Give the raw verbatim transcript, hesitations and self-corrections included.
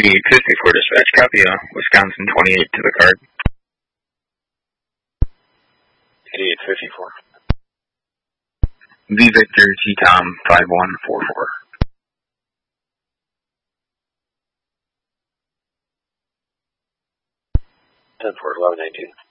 eighty-eight fifty-four dispatch, copy, uh, Wisconsin twenty-eight to the card. eighty-eight fifty-four. V Victor, T Tom, five one four four. ten four, eleven nineteen.